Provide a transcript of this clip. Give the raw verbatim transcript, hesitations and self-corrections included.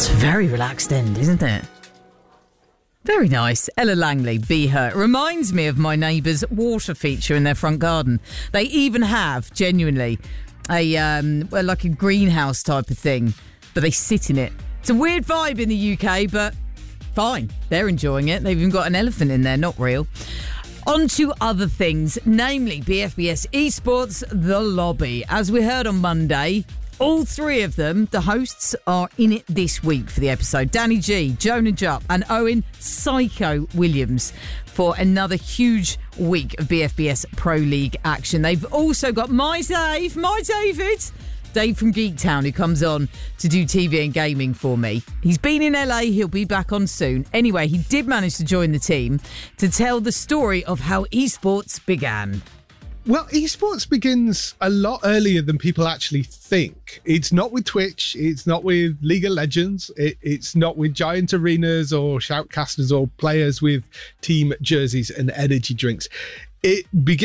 It's a very relaxed end, isn't it? Very nice. Ella Langley, Be Her. Reminds me of my neighbour's water feature in their front garden. They even have, genuinely, a um, well, like a greenhouse type of thing, but they sit in it. It's a weird vibe in the U K, but fine. They're enjoying it. They've even got an elephant in there, not real. On to other things, namely B F B S Esports The Lobby. As we heard on Monday, all three of them, the hosts, are in it this week for the episode. Danny G, Jonah Jupp and Owen Psycho Williams for another huge week of B F B S Pro League action. They've also got my Dave, my David, Dave from Geektown, who comes on to do T V and gaming for me. He's been in L A, he'll be back on soon. Anyway, he did manage to join the team to tell the story of how esports began. Well, esports begins a lot earlier than people actually think. It's not with Twitch. It's not with League of Legends. It, it's not with giant arenas or shoutcasters or players with team jerseys and energy drinks. It begins